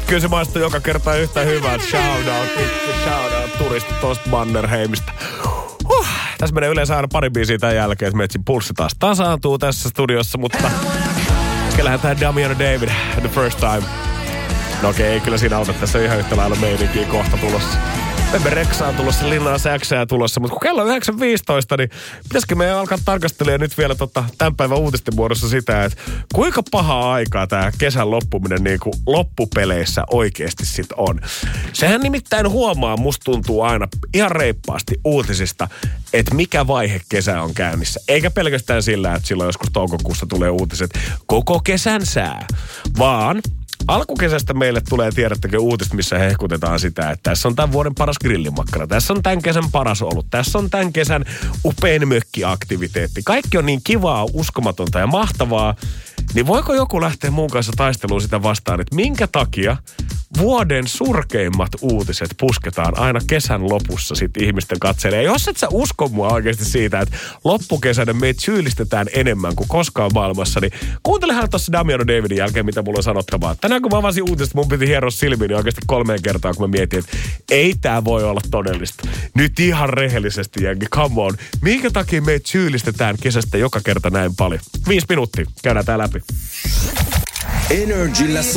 Kyllä se maistuu joka kerta yhtä hyvää. Shout out turisti tuosta Mannerheimista. Tässä menee yleensä aina pari biisiä tämän jälkeen, että metsin pulssi taas tasaantuu tässä studiossa, mutta kyllähän tämä Damiano David, The First Time. No okei, kyllä siinä auta tässä ihan yhtä lailla meininkiä kohta tulossa. Bebe Rexha on tulossa, Lil X:ää tulossa, mutta kun kello on 9.15, niin pitäisikö meidän alkaa tarkastelemaan nyt vielä tämän päivän uutisten muodossa sitä, että kuinka pahaa aikaa tämä kesän loppuminen niin kuin loppupeleissä oikeasti sit on. Sehän nimittäin huomaa, musta tuntuu aina ihan reippaasti uutisista, että mikä vaihe kesä on käynnissä. Eikä pelkästään sillä, että silloin joskus toukokuussa tulee uutiset koko kesän sää, vaan alkukesästä meille tulee, tiedättekö, uutista, missä hehkutetaan sitä, että tässä on tämän vuoden paras grillimakkara, tässä on tämän kesän paras olut, tässä on tämän kesän upein mökkiaktiviteetti. Kaikki on niin kivaa, uskomatonta ja mahtavaa. Niin voiko joku lähteä mun kanssa taisteluun sitä vastaan, että minkä takia vuoden surkeimmat uutiset pusketaan aina kesän lopussa sitten ihmisten katseelle. Ja jos et sä usko mua oikeasti siitä, että loppukesänä meitä syyllistetään enemmän kuin koskaan maailmassa, niin kuuntelehan tuossa Damiano Davidin jälkeen, mitä mulla on sanottavaa. Tänään kun mä avasin uutista, mun piti hieroa silmiin niin oikeasti 3 kertaa, kun mä mietin, että ei tää voi olla todellista. Nyt ihan rehellisesti, jengi, come on. Minkä takia meitä syyllistetään kesästä joka kerta näin paljon? 5 minuuttia, käydään tää läpi. Energillä